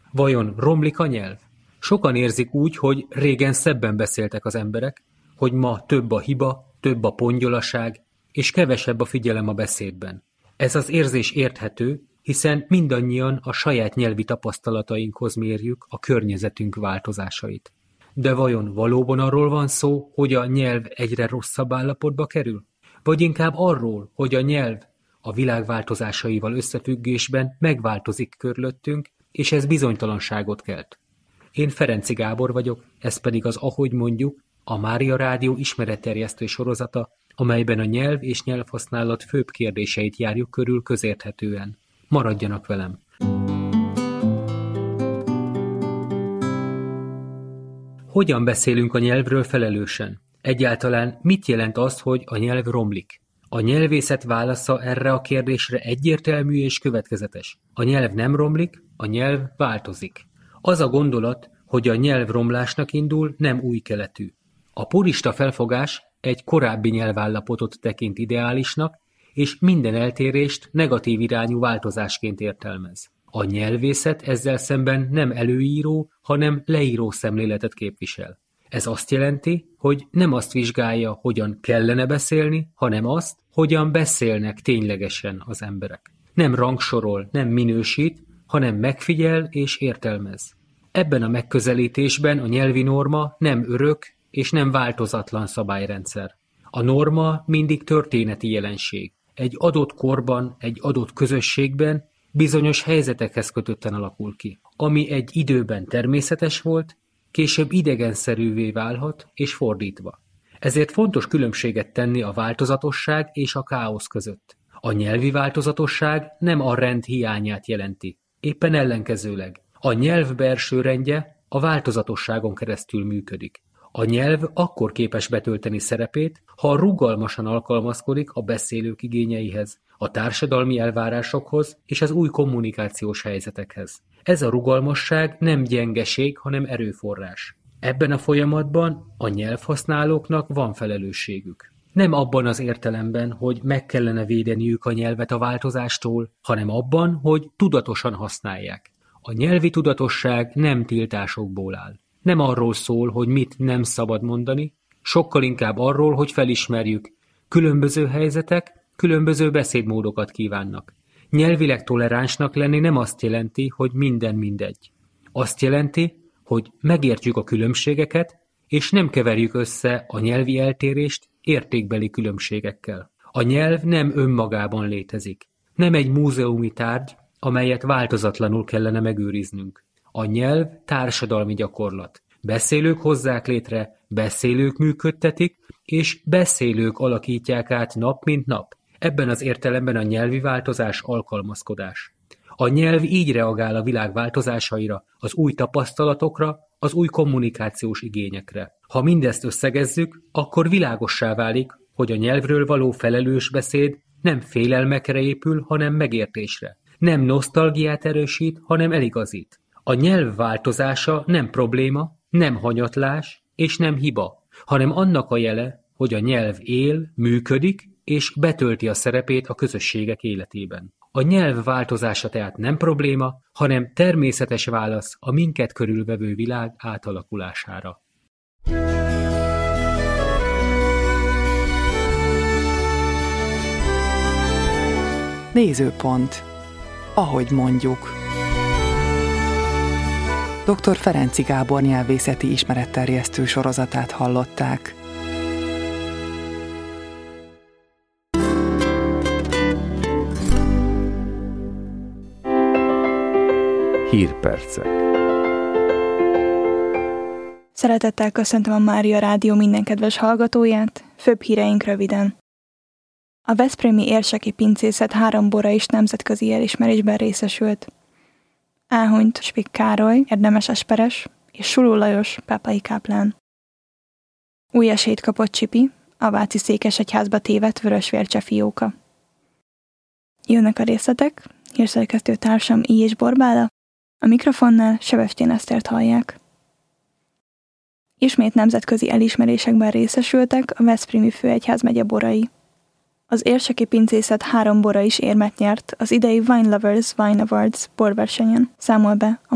Vajon romlik a nyelv? Sokan érzik úgy, hogy régen szebben beszéltek az emberek, hogy ma több a hiba, több a pongyolaság, és kevesebb a figyelem a beszédben. Ez az érzés érthető, hiszen mindannyian a saját nyelvi tapasztalatainkhoz mérjük a környezetünk változásait. De vajon valóban arról van szó, hogy a nyelv egyre rosszabb állapotba kerül? Vagy inkább arról, hogy a nyelv a világ változásaival összefüggésben megváltozik körülöttünk, és ez bizonytalanságot kelt? Én Ferenczy Gábor vagyok, ez pedig az Ahogy mondjuk, a Mária Rádió ismeretterjesztő sorozata, amelyben a nyelv és nyelvhasználat főbb kérdéseit járjuk körül közérthetően. Maradjanak velem! Hogyan beszélünk a nyelvről felelősen? Egyáltalán mit jelent az, hogy a nyelv romlik? A nyelvészet válasza erre a kérdésre egyértelmű és következetes. A nyelv nem romlik, a nyelv változik. Az a gondolat, hogy a nyelv romlásnak indul, nem új keletű. A purista felfogás egy korábbi nyelvállapotot tekint ideálisnak, és minden eltérést negatív irányú változásként értelmez. A nyelvészet ezzel szemben nem előíró, hanem leíró szemléletet képvisel. Ez azt jelenti, hogy nem azt vizsgálja, hogyan kellene beszélni, hanem azt, hogyan beszélnek ténylegesen az emberek. Nem rangsorol, nem minősít, hanem megfigyel és értelmez. Ebben a megközelítésben a nyelvi norma nem örök és nem változatlan szabályrendszer. A norma mindig történeti jelenség. Egy adott korban, egy adott közösségben bizonyos helyzetekhez kötötten alakul ki. Ami egy időben természetes volt, később idegenszerűvé válhat, és fordítva. Ezért fontos különbséget tenni a változatosság és a káosz között. A nyelvi változatosság nem a rend hiányát jelenti. Éppen ellenkezőleg. A nyelv belső rendje a változatosságon keresztül működik. A nyelv akkor képes betölteni szerepét, ha rugalmasan alkalmazkodik a beszélők igényeihez, a társadalmi elvárásokhoz és az új kommunikációs helyzetekhez. Ez a rugalmasság nem gyengeség, hanem erőforrás. Ebben a folyamatban a nyelvhasználóknak van felelősségük. Nem abban az értelemben, hogy meg kellene védeniük a nyelvet a változástól, hanem abban, hogy tudatosan használják. A nyelvi tudatosság nem tiltásokból áll. Nem arról szól, hogy mit nem szabad mondani, sokkal inkább arról, hogy felismerjük. Különböző helyzetek különböző beszédmódokat kívánnak. Nyelvileg toleránsnak lenni nem azt jelenti, hogy minden mindegy. Azt jelenti, hogy megértjük a különbségeket, és nem keverjük össze a nyelvi eltérést értékbeli különbségekkel. A nyelv nem önmagában létezik. Nem egy múzeumi tárgy, amelyet változatlanul kellene megőriznünk. A nyelv társadalmi gyakorlat. Beszélők hozzák létre, beszélők működtetik, és beszélők alakítják át nap mint nap. Ebben az értelemben a nyelvi változás alkalmazkodás. A nyelv így reagál a világ változásaira, az új tapasztalatokra, az új kommunikációs igényekre. Ha mindezt összegezzük, akkor világossá válik, hogy a nyelvről való felelős beszéd nem félelmekre épül, hanem megértésre. Nem nosztalgiát erősít, hanem eligazít. A nyelv változása nem probléma, nem hanyatlás és nem hiba, hanem annak a jele, hogy a nyelv él, működik és betölti a szerepét a közösségek életében. A nyelv változása tehát nem probléma, hanem természetes válasz a minket körülvevő világ átalakulására. Nézőpont. Ahogy mondjuk. Dr. Ferenczy Gábor nyelvészeti ismeretterjesztő sorozatát hallották. Hírpercek. Szeretettel köszöntöm a Mária Rádió minden kedves hallgatóját, főbb híreink röviden. A veszprémi érseki pincészet 3 bora is nemzetközi elismerésben részesült. Elhunyt Spik Károly, érdemes esperes, és Suló Lajos, pápai káplán. Új esélyt kapott Csipi, a váci székesegyházba tévedt vörösvércse fióka. Jönnek a részletek, hírszerkesztő társam I. és Borbála, a mikrofonnál Sebestyen Esztert hallják. Ismét nemzetközi elismerésekben részesültek a veszprémi főegyházmegye borai. Az érseki pincészet 3 bora is érmet nyert az idei Wine Lovers Wine Awards borversenyen, számol be a